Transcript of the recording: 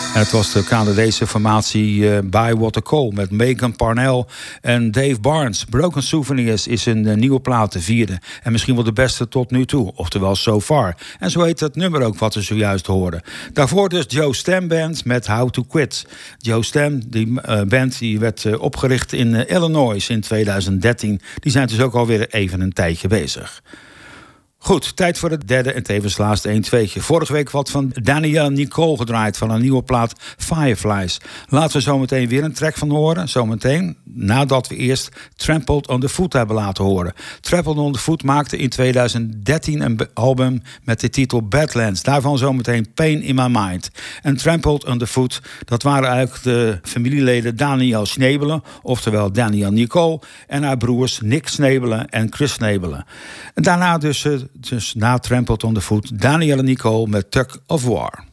En het was de Canadese formatie By Water Cole met Megan Parnell en Dave Barnes. Broken Souvenirs is een nieuwe plaat, de vierde. En misschien wel de beste tot nu toe, oftewel So Far. En zo heet het nummer ook wat we zojuist hoorden. Daarvoor dus Joe Stam Band met How to Quit. Joe Stam, die band die werd opgericht in Illinois in 2013. Die zijn dus ook alweer even een tijdje bezig. Goed, tijd voor het derde en tevens laatste 1-2'tje. Vorige week wat van Danielle Nicole gedraaid van een nieuwe plaat Fireflies. Laten we zometeen weer een track van horen. Zometeen, nadat we eerst Trampled on the Foot hebben laten horen. Trampled on the Foot maakte in 2013 een album met de titel Badlands. Daarvan zometeen Pain in My Mind. En Trampled on the Foot, dat waren eigenlijk de familieleden Daniel Schnebelen, oftewel Danielle Nicole, en haar broers Nick Schnebelen en Chris Schnebelen. En daarna dus na Trampled on the Foot, Danielle Nicole met Tug of War.